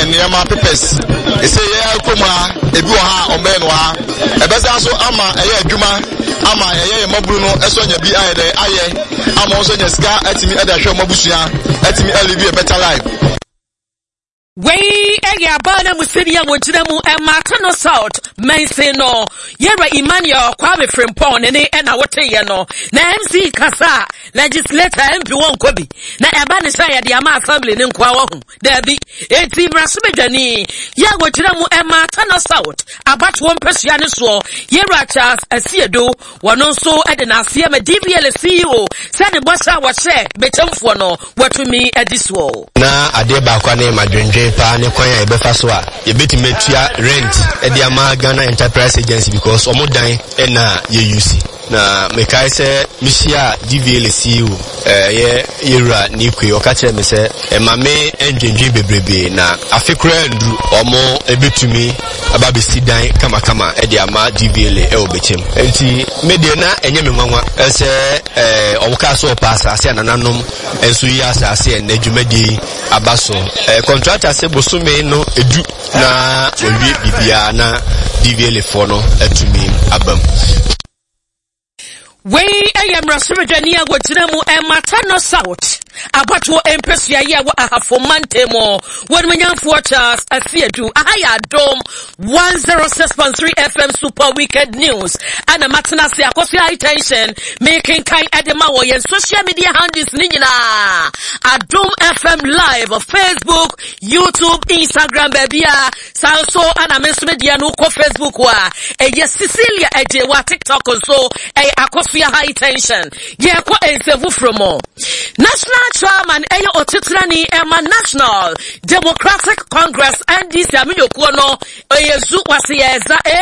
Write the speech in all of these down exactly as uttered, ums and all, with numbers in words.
niema papers e say ye koma ebi wo ha ombe no ha e be say so ama eye adwuma ama eye maburu no eso nya bi aye de aye ama so nya sika atimi e da hwe mabusua atimi e live a better life. Wey eya bana musidia wojina mu ematano south mense no yera Emmanuel Kwabe Frimpong ne na wote ye no na M C kasa legislator M P won kobi na eba ne say de ama assembly ne nkwa wo hu da bi eti brasmedwani ya wojina mu ematano south abat won pesua ne so yera Charles Asiedo wono so e de na asia ma D V L C E O se ne bosa wo hye betemfo no watumi ediswo na ade ba kwa ne madwenje pa ne kwan ya ebefa so a ye betimetua rent e de ama Ghana Enterprise Agency because omodan e na ye use na mekai se misia D V L C E O eh ye yera ni kwe o ka kire me se e ma me endwendwe bebrebe na afekura ndu omo ebetumi aba be sidan kama kama e de ama D V L e obechem enti media na enye me nwanwa e se eh omuka so pass ase nananom enso yi asase e na dwumadi abaso eh contractor se bosume no edu na owie bibia na D V L fo no atumi abam. Wey ayam rasmedwani agojina mu ematano south abatwo empesia ye wa ahafo mantemo won menyamfo Charles Asiedu ahaya dom one oh six point three F M Super Weekend News ana matana se akosi high tension making kind edema wo yen social media handles ni nyina Adom F M live on Facebook, YouTube, Instagram babia so ana mesmedia no ko Facebook wa e yes Cecilia eje wa TikTok so e akosi high tension ye kwa ensevu from national chairman eyo otitrani ema National Democratic Congress N D C amyokuo no eyezu wasiyeza e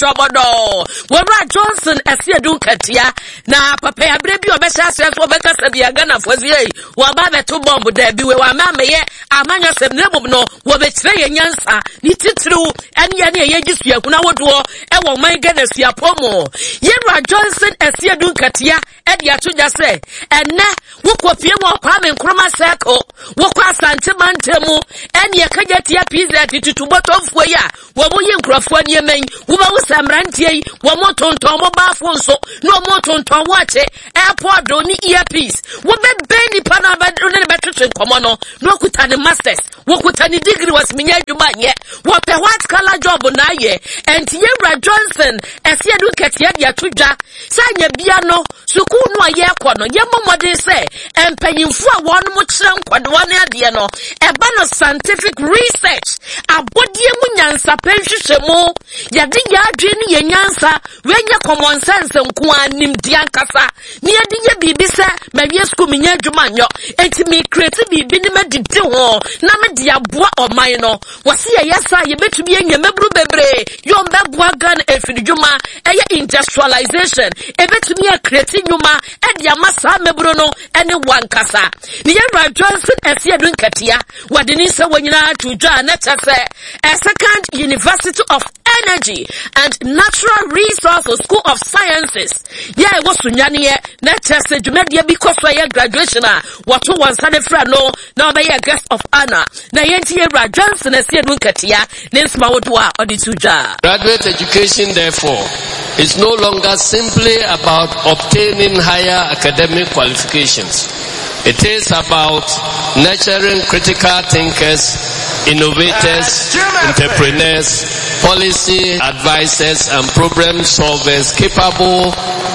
jobodo Wera Johnson Asiedu katia na papa ya brebi obesha asefo beka sabia Ghana fozie wa ba beto bomb da bi we wa mameye amanya semnebom no wo betire ye nyansa ni titru ene ne ye gisua kuna wodo e wo man Ghana sia pomo Wera Johnson Asiedu katia e dia tuja se ene wokopie mo Kwame Nkrumah circle wokwa Asante Mantemu ene kajatia pizza titutubotomfo ya wo moye nkrofo ne men wo ba usamrantie wo motonton mo ba fo nso no motonton wache airport do ni earpiece wo be beni pana ba ne betwe nkomo no no kuta ne masters wo kuta ne degree was minya adwuma ye wo pe white collar job na ye enti Wera Johnson Asiedu katia dia tudwa sanya bia no suku no aye kono ye momode se empanyimfo a won mo kire nkwadwa ne ade no eba no scientific research abodie mu nyansa penhwehwemu yade ya adwe ne ye nyansa wenye common sense nko anim dia nkasa ne yade ye bibi se mawie school minya adwuma nyo enti me create bibi ne madidi ho na me dia boa oman no wase ye yesa ye betumi enya mebru bebre yo mbeboa Ghana efidwuma eye industrialization e betumi a create nyuma e dia masa mebru no ene wankasa ne Wera Johnson Asiedu katia wadeni se wanyina tudwa na chase a second University of Energy and Natural Resources School of Sciences ye wo sunyane ye na chase dwumadie bi koso ye graduation a wato wansa ne fra no na be ye guest of honor na yenti Wera Johnson Asiedu katia ne nsma wodo a odi tudwa. Graduate education therefore is no longer simply about obtaining higher academic qualifications. It is about nurturing critical thinkers, innovators, entrepreneurs, policy advisors, and problem solvers capable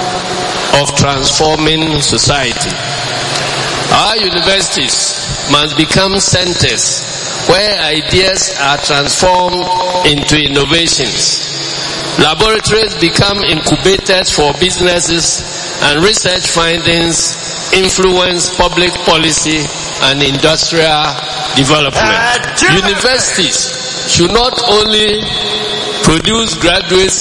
of transforming society. Our universities must become centers where ideas are transformed into innovations. Laboratories become incubators for businesses, and research findings influence public policy and industrial development. Universities should not only produce graduates